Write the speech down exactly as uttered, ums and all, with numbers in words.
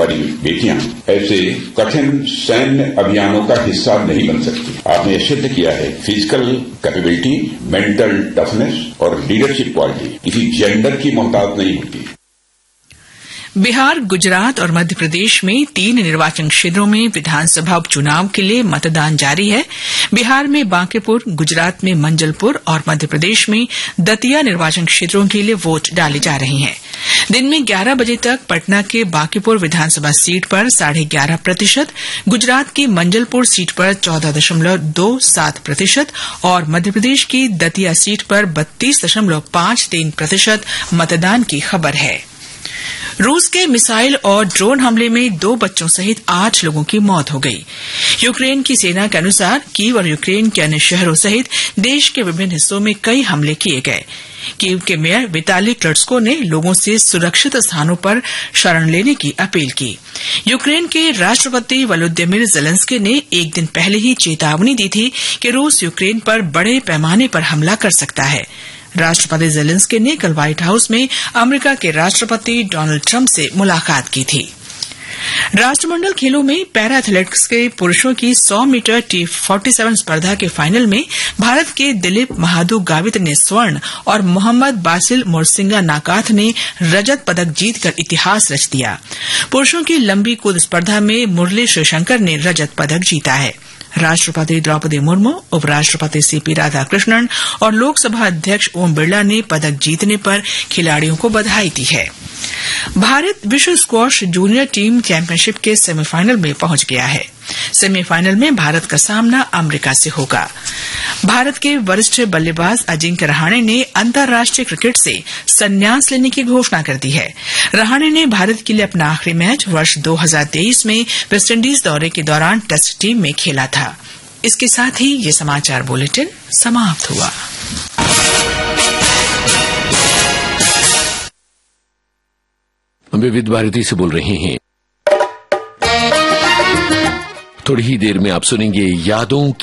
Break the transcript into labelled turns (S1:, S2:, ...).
S1: हमारी बेटियां ऐसे कठिन सैन्य अभियानों का हिस्सा नहीं बन सकती। आपने सिद्ध किया है फिजिकल कैपेबिलिटी, मेंटल टफनेस और लीडरशिप क्वालिटी किसी जेंडर की मोहताज नहीं होती।
S2: बिहार, गुजरात और मध्य प्रदेश में तीन निर्वाचन क्षेत्रों में विधानसभा उपचुनाव के लिए मतदान जारी है। बिहार में बांकीपुर, गुजरात में मंजलपुर और मध्य प्रदेश में दतिया निर्वाचन क्षेत्रों के लिए वोट डाले जा रहे हैं। दिन में ग्यारह बजे तक पटना के बांकीपुर विधानसभा सीट पर साढ़े ग्यारह प्रतिशत, गुजरात की मंजलपुर सीट पर चौदह दशमलव दो सात प्रतिशत और मध्य प्रदेश की दतिया सीट पर बत्तीस दशमलव पांच तीन प्रतिशत मतदान की खबर है। रूस के मिसाइल और ड्रोन हमले में दो बच्चों सहित आठ लोगों की मौत हो गई। यूक्रेन की सेना के अनुसार कीव और यूक्रेन के अन्य शहरों सहित देश के विभिन्न हिस्सों में कई हमले किए गए। कीव के मेयर विताली क्लट्स्को ने लोगों से सुरक्षित स्थानों पर शरण लेने की अपील की। यूक्रेन के राष्ट्रपति वोलोदिमीर ज़ेलेंस्की ने एक दिन पहले ही चेतावनी दी थी कि रूस यूक्रेन पर बड़े पैमाने पर हमला कर सकता है। राष्ट्रपति ज़ेलेंस्की ने कल व्हाइट हाउस में अमेरिका के राष्ट्रपति डोनाल्ड ट्रंप से मुलाकात की थी। राष्ट्रमंडल खेलों में पैरा एथलेटिक्स के पुरुषों की सौ मीटर टी सैंतालीस स्पर्धा के फाइनल में भारत के दिलीप महादू गावित ने स्वर्ण और मोहम्मद बासिल मोरसिंगा नाकाथ ने रजत पदक जीतकर इतिहास रच दिया। पुरुषों की लंबी कूद स्पर्धा में मुरली श्रीशंकर ने रजत पदक जीता है। राष्ट्रपति द्रौपदी मुर्मू, उपराष्ट्रपति सीपी राधाकृष्णन और लोकसभा अध्यक्ष ओम बिरला ने पदक जीतने पर खिलाड़ियों को बधाई दी है। भारत विश्व स्क्वॉश जूनियर टीम चैंपियनशिप के सेमीफाइनल में पहुंच गया है। सेमीफाइनल में भारत का सामना अमेरिका से होगा। भारत के वरिष्ठ बल्लेबाज अजिंक्य रहाणे ने अंतर्राष्ट्रीय क्रिकेट से संन्यास लेने की घोषणा कर दी है। रहाणे ने भारत के लिए अपना आखिरी मैच वर्ष दो हज़ार तेईस में वेस्टइंडीज दौरे के दौरान टेस्ट टीम में खेला था। इसके साथ ही ये समाचार बुलेटिन समाप्त हुआ।
S3: हम विविध भारती से बोल रहे हैं। थोड़ी ही देर में आप सुनेंगे यादों